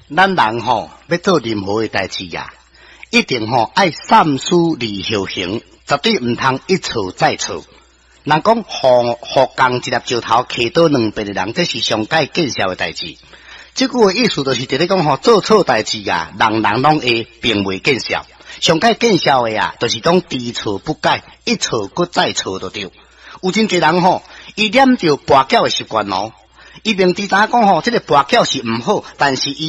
咱人吼要做任何的代志呀，一定吼爱三思而后行，绝对唔通一错再错。人讲互共一粒石头刻倒两边的人，这是上界见效的代志。这句的意思就是直咧讲吼，做错代志啊，人人拢会并未见效。上界见效的啊，就是讲知错不改，一错搁再错就对。有真侪人吼，伊染着跋筊的习惯哦。伊明知影讲吼，这个跋筊是唔好，但是伊